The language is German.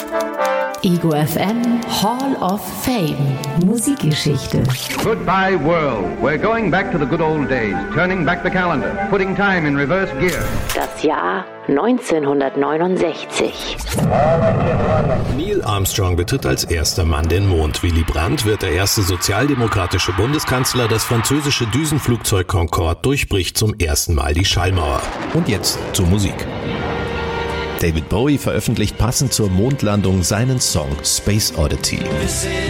Ego FM Hall of Fame Musikgeschichte. Goodbye world. We're going back to the good old days, turning back the calendar, putting time in reverse gear. Das Jahr 1969. Neil Armstrong betritt als erster Mann den Mond. Willy Brandt wird der erste sozialdemokratische Bundeskanzler. Das französische Düsenflugzeug Concorde durchbricht zum ersten Mal die Schallmauer. Und jetzt zur Musik. David Bowie veröffentlicht passend zur Mondlandung seinen Song Space Oddity.